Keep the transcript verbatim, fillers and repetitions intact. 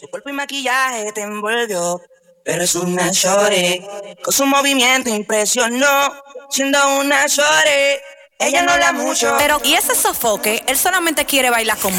Su cuerpo y maquillaje te envolvió. Pero es una shorty, con su movimiento impresionó. Siendo una shorty, ella no la mucho. Pero, ¿y ese sofoque? Él solamente quiere bailar conmigo.